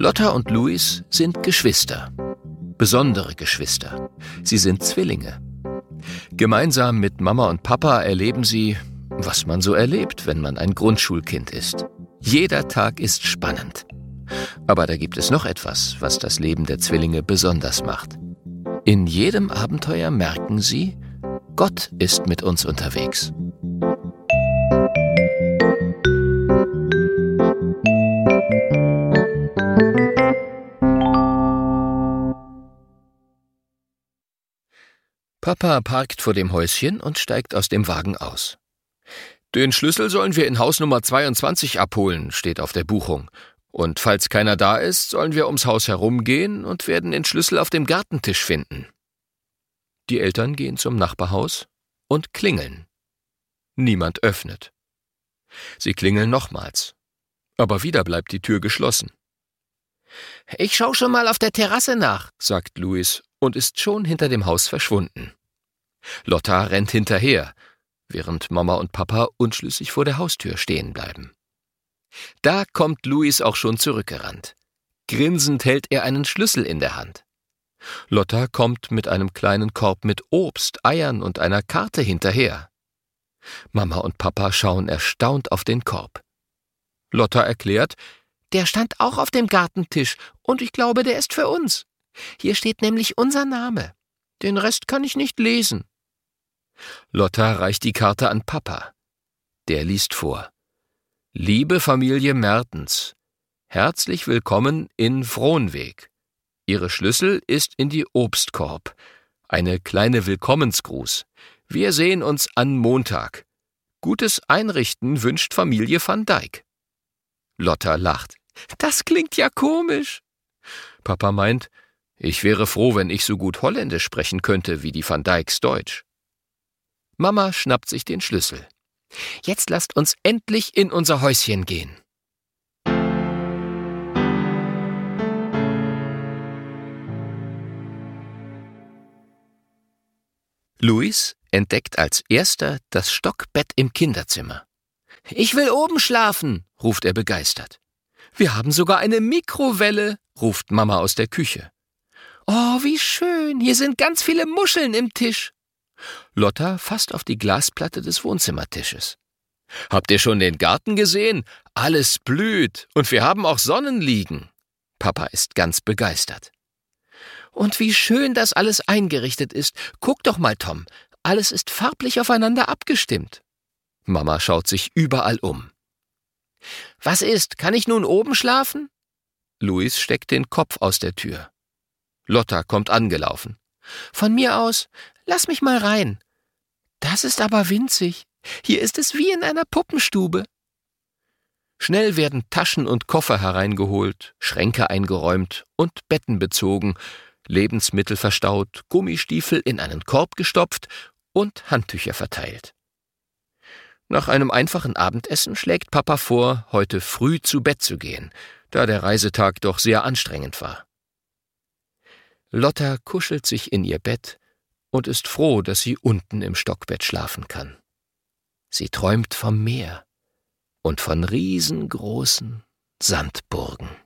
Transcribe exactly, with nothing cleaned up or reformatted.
Lotta und Luis sind Geschwister. Besondere Geschwister. Sie sind Zwillinge. Gemeinsam mit Mama und Papa erleben sie, was man so erlebt, wenn man ein Grundschulkind ist. Jeder Tag ist spannend. Aber da gibt es noch etwas, was das Leben der Zwillinge besonders macht. In jedem Abenteuer merken sie, Gott ist mit uns unterwegs. Papa parkt vor dem Häuschen und steigt aus dem Wagen aus. »Den Schlüssel sollen wir in Haus Nummer zweiundzwanzig abholen«, steht auf der Buchung. »Und falls keiner da ist, sollen wir ums Haus herumgehen und werden den Schlüssel auf dem Gartentisch finden.« Die Eltern gehen zum Nachbarhaus und klingeln. Niemand öffnet. Sie klingeln nochmals. Aber wieder bleibt die Tür geschlossen. »Ich schau schon mal auf der Terrasse nach«, sagt Luis und ist schon hinter dem Haus verschwunden. Lotta rennt hinterher, während Mama und Papa unschlüssig vor der Haustür stehen bleiben. Da kommt Luis auch schon zurückgerannt. Grinsend hält er einen Schlüssel in der Hand. Lotta kommt mit einem kleinen Korb mit Obst, Eiern und einer Karte hinterher. Mama und Papa schauen erstaunt auf den Korb. Lotta erklärt, »Der stand auch auf dem Gartentisch und ich glaube, der ist für uns. Hier steht nämlich unser Name. Den Rest kann ich nicht lesen.« Lotta reicht die Karte an Papa. Der liest vor. »Liebe Familie Mertens, herzlich willkommen in Frohnweg. Ihre Schlüssel ist in die Obstkorb. Eine kleine Willkommensgruß. Wir sehen uns an Montag. Gutes Einrichten wünscht Familie van Dijk.« Lotta lacht. »Das klingt ja komisch.« Papa meint, ich wäre froh, wenn ich so gut Holländisch sprechen könnte wie die Van Dijks Deutsch. Mama schnappt sich den Schlüssel. »Jetzt lasst uns endlich in unser Häuschen gehen.« Luis entdeckt als erster das Stockbett im Kinderzimmer. »Ich will oben schlafen«, ruft er begeistert. »Wir haben sogar eine Mikrowelle«, ruft Mama aus der Küche. »Oh, wie schön, hier sind ganz viele Muscheln im Tisch.« Lotta fasst auf die Glasplatte des Wohnzimmertisches. »Habt ihr schon den Garten gesehen? Alles blüht und wir haben auch Sonnenliegen.« Papa ist ganz begeistert. »Und wie schön das alles eingerichtet ist. Guck doch mal, Tom, alles ist farblich aufeinander abgestimmt.« Mama schaut sich überall um. »Was ist, kann ich nun oben schlafen?« Luis steckt den Kopf aus der Tür. Lotta kommt angelaufen. »Von mir aus, lass mich mal rein. Das ist aber winzig. Hier ist es wie in einer Puppenstube.« Schnell werden Taschen und Koffer hereingeholt, Schränke eingeräumt und Betten bezogen, Lebensmittel verstaut, Gummistiefel in einen Korb gestopft und Handtücher verteilt. Nach einem einfachen Abendessen schlägt Papa vor, heute früh zu Bett zu gehen, da der Reisetag doch sehr anstrengend war. Lotta kuschelt sich in ihr Bett und ist froh, dass sie unten im Stockbett schlafen kann. Sie träumt vom Meer und von riesengroßen Sandburgen.